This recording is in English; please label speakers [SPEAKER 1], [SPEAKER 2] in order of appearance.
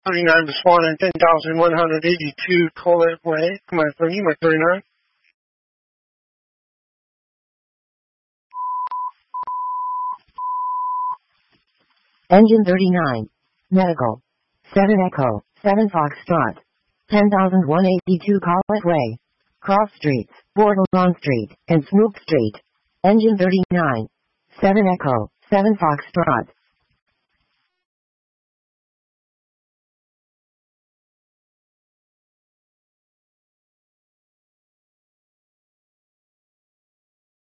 [SPEAKER 1] 39 to Swan and 10,182 Colette Way. My 30, my 39.
[SPEAKER 2] Engine 39. Medical. 7 Echo, 7 Foxtrot. 10,182 Colette Way. Cross Streets, Bordelon Street, and Snoop Street. Engine 39. 7 Echo, 7 Foxtrot.